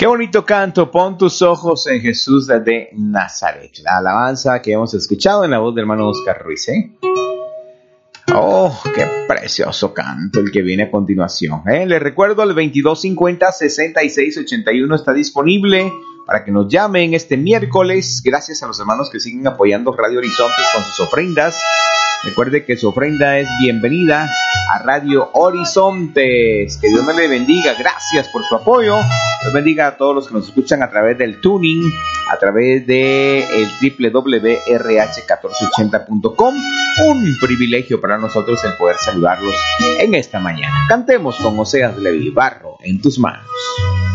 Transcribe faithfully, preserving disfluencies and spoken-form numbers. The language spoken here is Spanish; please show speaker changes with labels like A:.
A: Qué bonito canto, pon tus ojos en Jesús de Nazaret. La alabanza que hemos escuchado en la voz del hermano Oscar Ruiz, ¿eh? Oh, qué precioso canto el que viene a continuación, ¿eh? Les recuerdo, el veintidós cincuenta, sesenta y seis ochenta y uno está disponible para que nos llamen este miércoles. Gracias a los hermanos que siguen apoyando Radio Horizontes con sus ofrendas. Recuerde que su ofrenda es bienvenida a Radio Horizontes. Que Dios me le bendiga. Gracias por su apoyo. Dios bendiga a todos los que nos escuchan a través del tuning, a través de el doble u doble u doble u punto r h mil cuatrocientos ochenta punto com. Un privilegio para nosotros el poder saludarlos en esta mañana. Cantemos con Oseas Levi, Barro en tus manos.